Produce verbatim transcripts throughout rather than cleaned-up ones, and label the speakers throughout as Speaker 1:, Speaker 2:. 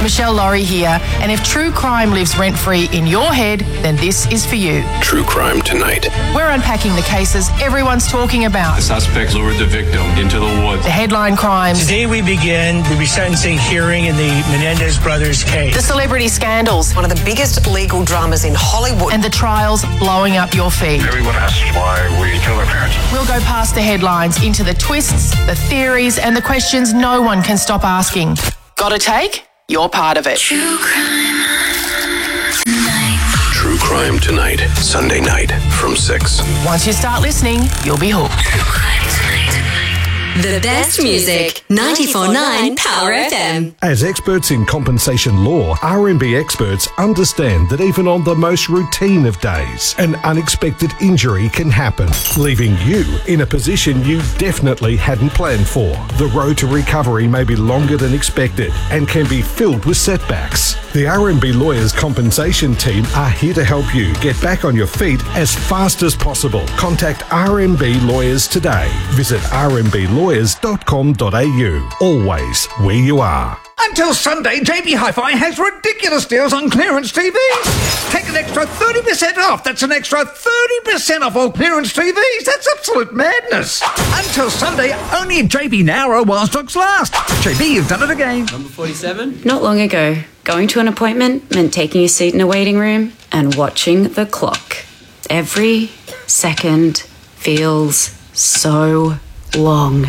Speaker 1: Michelle Laurie here, and if true crime lives rent-free in your head, then this is for you.
Speaker 2: True Crime Tonight.
Speaker 1: We're unpacking the cases everyone's talking about.
Speaker 3: The suspect lured the victim into the woods.
Speaker 1: The headline crimes.
Speaker 4: Today we begin the resentencing hearing in the Menendez brothers case.
Speaker 1: The celebrity scandals.
Speaker 5: One of the biggest legal dramas in Hollywood.
Speaker 1: And the trials blowing up your feed.
Speaker 6: Everyone asks why we kill our parents.
Speaker 1: We'll go past the headlines into the twists, the theories, and the questions no one can stop asking. Got a take? You're part of it.
Speaker 2: True Crime Tonight. True Crime Tonight. Sunday night from six.
Speaker 1: Once you start listening, you'll be hooked.
Speaker 2: True Crime Tonight.
Speaker 7: The best music, ninety-four point nine Power F M.
Speaker 8: As experts in compensation law, R M B experts understand that even on the most routine of days, an unexpected injury can happen, leaving you in a position you definitely hadn't planned for. The road to recovery may be longer than expected and can be filled with setbacks. The R M B Lawyers Compensation Team are here to help you get back on your feet as fast as possible. Contact R M B Lawyers today. Visit r m b lawyers dot com dot a u. Always where you are.
Speaker 9: Until Sunday, J B Hi-Fi has ridiculous deals on clearance T Vs. Take an extra thirty percent off. That's an extra thirty percent off all clearance T Vs. That's absolute madness. Until Sunday, only at J B Nowra while stocks last. J B, you've done it again.
Speaker 10: Number forty-seven.
Speaker 11: Not long ago, going to an appointment meant taking a seat in a waiting room and watching the clock. Every second feels so long.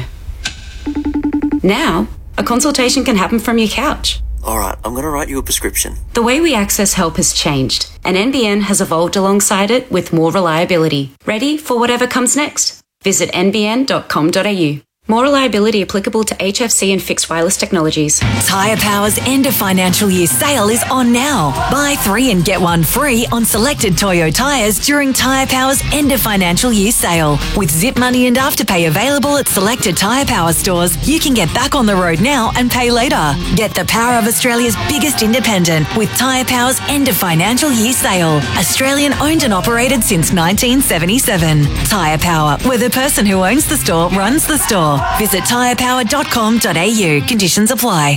Speaker 11: Now, a consultation can happen from your couch.
Speaker 12: All right, I'm going to write you a prescription.
Speaker 11: The way we access help has changed, and N B N has evolved alongside it with more reliability. Ready for whatever comes next? Visit n b n dot com dot a u. More reliability applicable to H F C and fixed wireless technologies.
Speaker 7: Tyre Power's end of financial year sale is on now. Buy three and get one free on selected Toyo tyres during Tyre Power's end of financial year sale. With Zip Money and Afterpay available at selected Tyre Power stores, you can get back on the road now and pay later. Get the power of Australia's biggest independent with Tyre Power's end of financial year sale. Australian owned and operated since nineteen seventy-seven. Tyre Power, where the person who owns the store runs the store. Visit tyre power dot com dot a u. Conditions apply.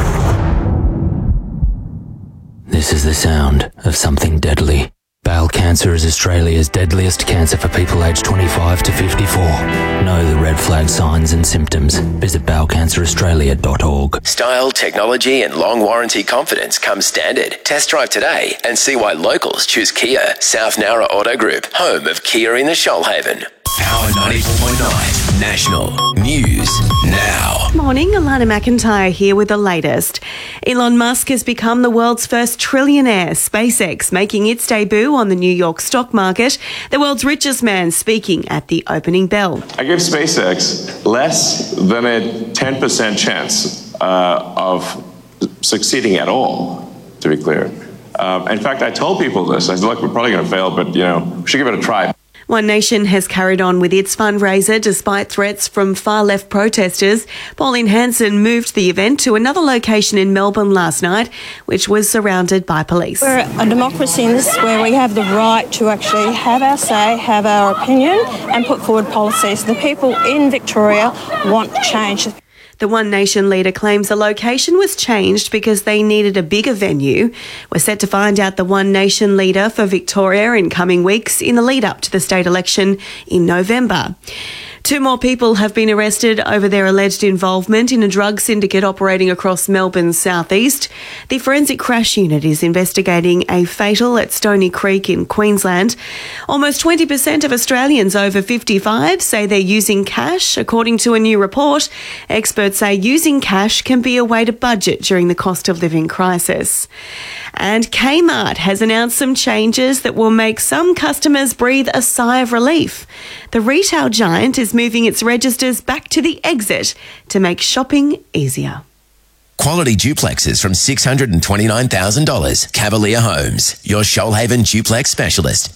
Speaker 13: This is the sound of something deadly. Bowel cancer is Australia's deadliest cancer for people aged twenty-five to fifty-four. Know the red flag signs and symptoms. Visit bowel cancer australia dot org.
Speaker 14: Style, technology and long warranty confidence come standard. Test drive today and see why locals choose Kia. South Nowra Auto Group, home of Kia in the Shoalhaven. Power ninety-four point nine National News Now.
Speaker 15: Morning, Alana McIntyre here with the latest. Elon Musk has become the world's first trillionaire, SpaceX making its debut on the New York stock market. The world's richest man speaking at the opening bell.
Speaker 16: I give SpaceX less than a ten percent chance uh, of succeeding at all, to be clear. Um, in fact, I told people this. I said, look, we're probably going to fail, but, you know, we should give it a try.
Speaker 15: One Nation has carried on with its fundraiser despite threats from far-left protesters. Pauline Hanson moved the event to another location in Melbourne last night, which was surrounded by police.
Speaker 17: We're a democracy, and this is where we have the right to actually have our say, have our opinion and put forward policies. The people in Victoria want change.
Speaker 15: The One Nation leader claims the location was changed because they needed a bigger venue. We're set to find out the One Nation leader for Victoria in coming weeks in the lead up to the state election in November. Two more people have been arrested over their alleged involvement in a drug syndicate operating across Melbourne's southeast. The Forensic Crash Unit is investigating a fatal at Stony Creek in Queensland. Almost twenty percent of Australians over fifty-five say they're using cash, according to a new report. Experts say using cash can be a way to budget during the cost of living crisis. And Kmart has announced some changes that will make some customers breathe a sigh of relief. The retail giant is moving its registers back to the exit to make shopping easier.
Speaker 14: Quality duplexes from six hundred twenty-nine thousand dollars. Cavalier Homes, your Shoalhaven duplex specialist.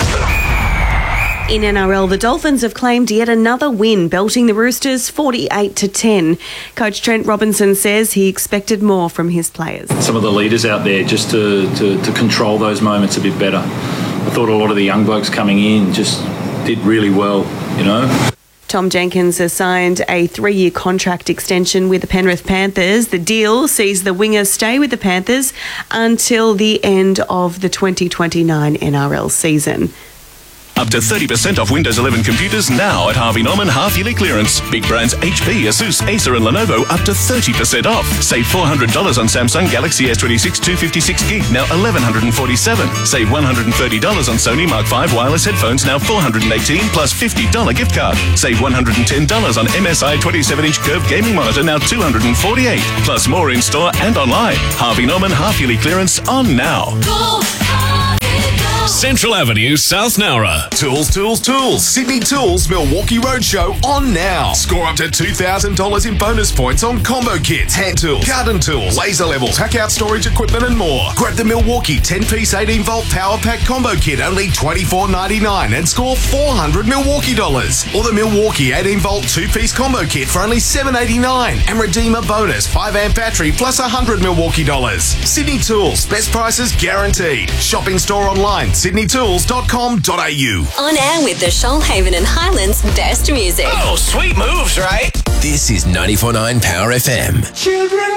Speaker 15: In N R L, the Dolphins have claimed yet another win, belting the Roosters forty-eight to ten. Coach Trent Robinson says he expected more from his players.
Speaker 18: Some of the leaders out there just to, to, to control those moments a bit better. I thought a lot of the young blokes coming in just did really well, you know.
Speaker 15: Tom Jenkins has signed a three-year contract extension with the Penrith Panthers. The deal sees the winger stay with the Panthers until the end of the twenty twenty-nine N R L season.
Speaker 10: Up to thirty percent off Windows eleven computers now at Harvey Norman half-yearly clearance. Big brands H P, Asus, Acer and Lenovo up to thirty percent off. Save four hundred dollars on Samsung Galaxy S twenty-six two fifty-six gig, now eleven forty-seven dollars. Save one hundred thirty dollars on Sony Mark five wireless headphones, now four hundred eighteen dollars plus fifty dollars gift card. Save one hundred ten dollars on M S I twenty-seven inch curved gaming monitor, now two hundred forty-eight dollars. Plus more in-store and online. Harvey Norman half-yearly clearance on now.
Speaker 19: Go, Central Avenue, South Nowra.
Speaker 20: Tools, Tools, Tools. Sydney Tools Milwaukee Roadshow on now. Score up to two thousand dollars in bonus points on combo kits, hand tools, garden tools, laser levels, hack out storage equipment and more. Grab the Milwaukee ten-piece eighteen volt power pack combo kit, only twenty-four ninety-nine, and score four hundred Milwaukee dollars. Or the Milwaukee eighteen volt two-piece combo kit for only seven eighty-nine, and redeem a bonus five amp battery plus one hundred Milwaukee dollars. Sydney Tools, best prices guaranteed. Shopping store online, sydney tools dot com dot a u.
Speaker 21: On air with the Shoalhaven and Highlands best music.
Speaker 14: Oh, sweet moves, right? This is ninety-four point nine Power F M.
Speaker 9: Children